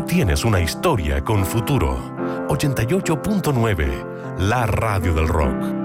Tú tienes una historia con futuro. 88.9, la radio del rock.